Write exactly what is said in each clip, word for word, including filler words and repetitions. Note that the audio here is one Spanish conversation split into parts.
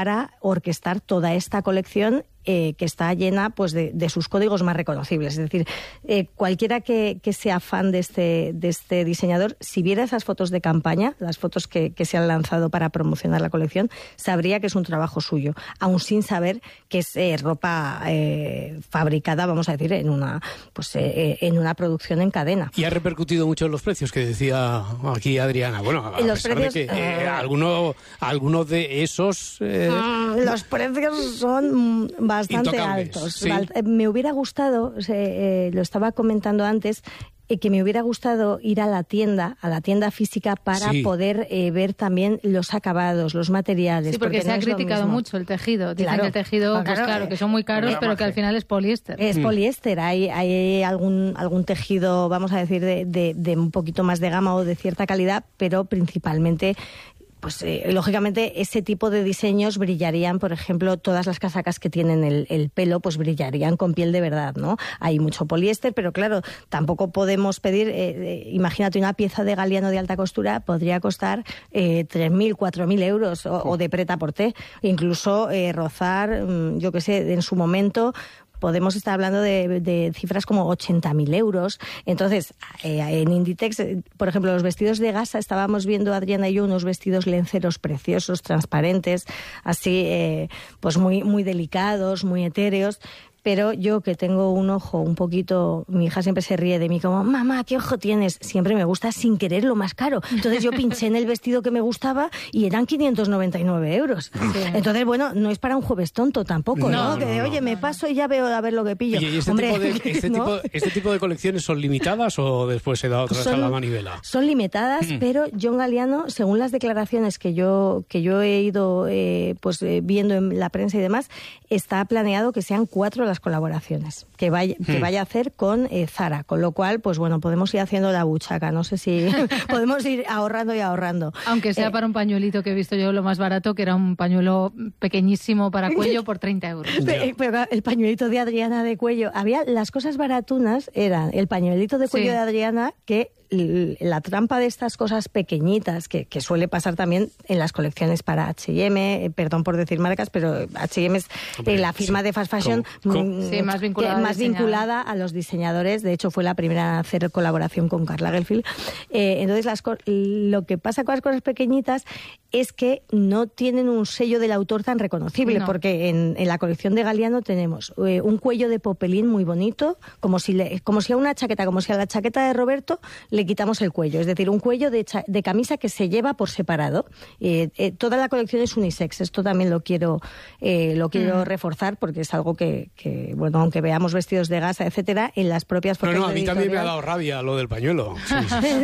para orquestar toda esta colección Eh, que está llena pues de, de sus códigos más reconocibles. Es decir, eh, cualquiera que, que sea fan de este, de este diseñador, si viera esas fotos de campaña, las fotos que, que se han lanzado para promocionar la colección, sabría que es un trabajo suyo, aún sin saber que es eh, ropa eh, fabricada, vamos a decir, en una, pues, eh, en una producción en cadena. Y ha repercutido mucho en los precios, que decía aquí Adriana. Bueno, a los pesar precios, de que eh, eh, alguno, algunos de esos... Eh... Los precios son bastante altos. Sí. Me hubiera gustado, eh, lo estaba comentando antes, eh, que me hubiera gustado ir a la tienda, a la tienda física, para sí. poder eh, ver también los acabados, los materiales. Sí, porque, porque se no ha criticado mucho el tejido. Dicen claro. que el tejido, pues claro, claro, que son muy caros, pero que al final es poliéster. Es mm. poliéster. Hay, hay algún, algún tejido, vamos a decir, de, de, de un poquito más de gama o de cierta calidad, pero principalmente... Pues eh, lógicamente ese tipo de diseños brillarían, por ejemplo, todas las casacas que tienen el, el pelo, pues brillarían con piel de verdad, ¿no? Hay mucho poliéster, pero claro, tampoco podemos pedir, eh, eh, imagínate una pieza de Galliano de alta costura, podría costar eh, tres mil, cuatro mil euros, o, o de prêt-à-porter, incluso eh, rozar, yo qué sé, en su momento... Podemos estar hablando de, de cifras como ochenta mil euros. Entonces, eh, en Inditex, por ejemplo, los vestidos de gasa, estábamos viendo, Adriana y yo, unos vestidos lenceros preciosos, transparentes, así, eh, pues muy, muy delicados, muy etéreos. Pero yo, que tengo un ojo un poquito... Mi hija siempre se ríe de mí como, mamá, ¿qué ojo tienes? Siempre me gusta sin querer lo más caro. Entonces yo pinché en el vestido que me gustaba y eran quinientos noventa y nueve euros. Sí. Entonces, bueno, no es para un jueves tonto tampoco, ¿no? ¿no? Que, no, oye, no. me paso y ya veo a ver lo que pillo. Oye, ¿y este, Hombre, tipo de, este, ¿no? tipo, este tipo de colecciones son limitadas o después se da otra son, a la manivela? Son limitadas, mm. pero John Galliano, según las declaraciones que yo, que yo he ido eh, pues, eh, viendo en la prensa y demás, está planeado que sean cuatro las colaboraciones que vaya, que vaya a hacer con eh, Zara, con lo cual, pues bueno, podemos ir haciendo la buchaca, no sé si podemos ir ahorrando y ahorrando. Aunque sea eh, para un pañuelito que he visto yo lo más barato, que era un pañuelo pequeñísimo para cuello por treinta euros. Pero, pero el pañuelito de Adriana de cuello, había las cosas baratunas, eran el pañuelito de cuello sí. de Adriana, que la trampa de estas cosas pequeñitas, que, que suele pasar también en las colecciones para H y M, eh, perdón por decir marcas, pero H y M es eh, la firma sí. de fast fashion ¿Cómo? ¿Cómo? Sí, más vinculada, que, más vinculada a los diseñadores. De hecho, fue la primera a hacer colaboración con Karl Lagerfeld. Eh, entonces, las, lo que pasa con las cosas pequeñitas es que no tienen un sello del autor tan reconocible, no. porque en, en la colección de Galliano tenemos eh, un cuello de popelín muy bonito, como si, le, como si a una chaqueta, como si a la chaqueta de Roberto le quitamos el cuello, es decir, un cuello de, cha, de camisa que se lleva por separado. Eh, eh, toda la colección es unisex, esto también lo quiero eh, lo quiero mm. reforzar, porque es algo que, que, bueno, aunque veamos vestidos de gasa, etcétera, en las propias fotos. No, no, a mí editorial... también me ha dado rabia lo del pañuelo. Sí,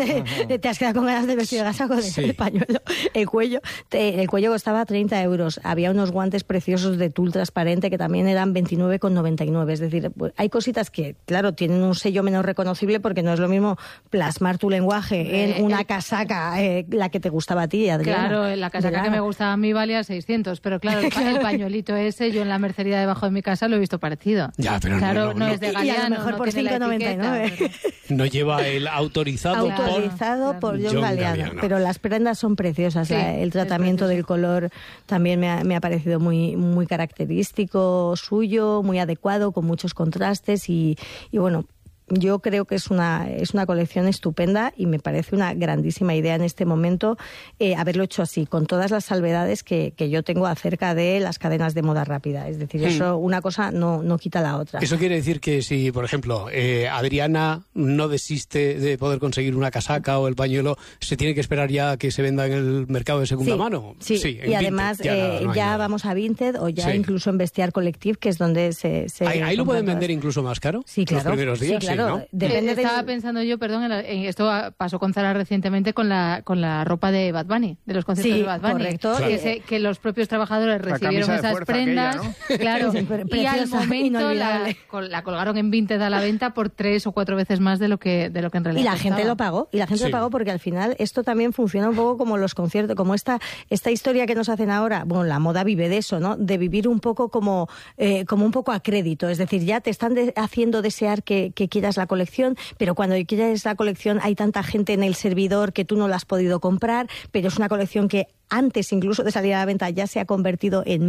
sí. Te has quedado con ganas de vestido de gasa con sí. el pañuelo. El cuello, te, el cuello costaba treinta euros, había unos guantes preciosos de tul transparente que también eran veintinueve con noventa y nueve, es decir, pues, hay cositas que, claro, tienen un sello menos reconocible, porque no es lo mismo plasmar tu lenguaje en una casaca, eh, la que te gustaba a ti, Adriana. Claro, la casaca claro. que me gustaba a mí valía seiscientos, pero claro, el, el pañuelito ese, yo en la mercería debajo de mi casa lo he visto parecido. Ya, pero claro, no, no, no, no es de Galliano, y a lo mejor no por cinco noventa y nueve. Pero... No lleva el autorizado, autorizado por, por John, John Galliano, Galliano. Pero las prendas son preciosas. Sí, la, el tratamiento del color también me ha, me ha parecido muy, muy característico suyo, muy adecuado, con muchos contrastes y, y bueno... Yo creo que es una es una colección estupenda y me parece una grandísima idea en este momento eh, haberlo hecho así, con todas las salvedades que, que yo tengo acerca de las cadenas de moda rápida. Es decir, hmm. eso una cosa no, no quita la otra. Eso quiere decir que si, por ejemplo, eh, Adriana no desiste de poder conseguir una casaca o el pañuelo, ¿se tiene que esperar ya a que se venda en el mercado de segunda sí, mano? Sí, sí y además Vinted, ya, eh, no ya vamos a Vinted o ya sí. incluso en Vestiaire Collective, que es donde se... se ¿Ahí, ahí lo pueden vender incluso más caro? Sí, claro. Los primeros días, sí, claro. Sí, ¿no? Depende de... Estaba pensando yo, perdón, en la, en esto pasó con Zara recientemente con la con la ropa de Bad Bunny, de los conciertos sí, de Bad Bunny. Correcto. Claro. Que, se, que los propios trabajadores la recibieron esas prendas, aquella, ¿no? Claro, sí, y al momento la, la colgaron en Vinted a la venta por tres o cuatro veces más de lo que de lo que en realidad Y la costaba. gente lo pagó, y la gente sí. lo pagó porque al final esto también funciona un poco como los conciertos, como esta esta historia que nos hacen ahora. Bueno, la moda vive de eso, ¿no? De vivir un poco como eh, como un poco a crédito, es decir, ya te están de, haciendo desear que, que quieras la colección, pero cuando quieres la colección hay tanta gente en el servidor que tú no la has podido comprar, pero es una colección que antes incluso de salir a la venta ya se ha convertido en